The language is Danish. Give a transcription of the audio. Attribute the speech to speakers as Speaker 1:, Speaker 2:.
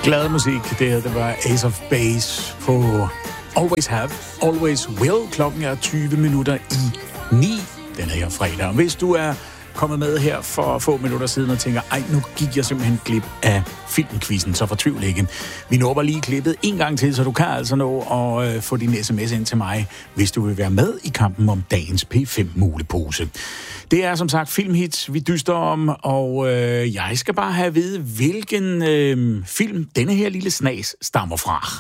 Speaker 1: Glad musik, det var Ace of Base på Always Have, Always Will. Klokken er 20 minutter i 9 den her fredag. Og hvis du er kommet med her for få minutter siden og tænker, nu gik jeg simpelthen glip af filmquizzen, så fortvivl ikke. Vi når lige klippet en gang til, så du kan altså nå at få din sms ind til mig, hvis du vil være med i kampen om dagens P5-mulepose. Det er som sagt filmhits, vi dyster om, og jeg skal bare have at vide, hvilken film denne her lille snas stammer fra.